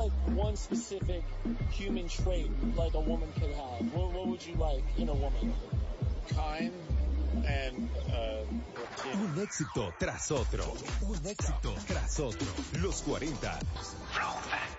like one specific human trait like a woman could have? What would you like in a woman? Kind and un éxito tras otro. Un éxito tras otro. Los 40.